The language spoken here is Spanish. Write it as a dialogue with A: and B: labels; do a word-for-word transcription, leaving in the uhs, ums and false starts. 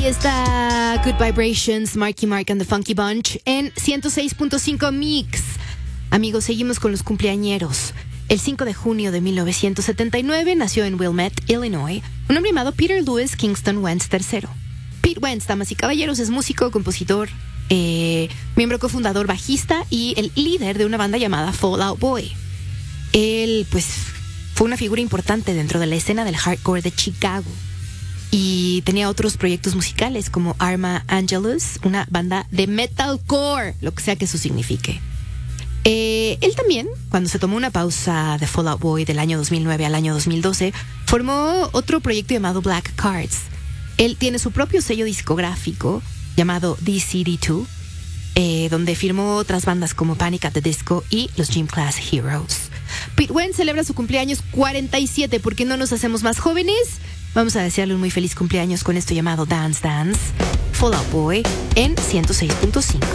A: está Good Vibrations, Marky Mark and the Funky Bunch en ciento seis punto cinco Mix. Amigos, seguimos con los cumpleañeros. El cinco de junio de mil novecientos setenta y nueve nació en Wilmette, Illinois, un hombre llamado Peter Louis Kingston Wentz tercero. Pete Wentz, damas y caballeros, es músico, compositor, eh, miembro cofundador, bajista y el líder de una banda llamada Fall Out Boy. Él, pues, fue una figura importante dentro de la escena del hardcore de Chicago. Y tenía otros proyectos musicales como Arma Angelus, una banda de metalcore, lo que sea que eso signifique. Eh, él también, cuando se tomó una pausa de Fall Out Boy del año dos mil nueve al año dos mil doce, formó otro proyecto llamado Black Cards. Él tiene su propio sello discográfico llamado D C D dos, eh, donde firmó otras bandas como Panic at the Disco y los Gym Class Heroes. Pete Wentz celebra su cumpleaños cuarenta y siete. ¿Por qué no nos hacemos más jóvenes? Vamos a desearle un muy feliz cumpleaños con esto llamado Dance Dance, Fall Out Boy en ciento seis punto cinco.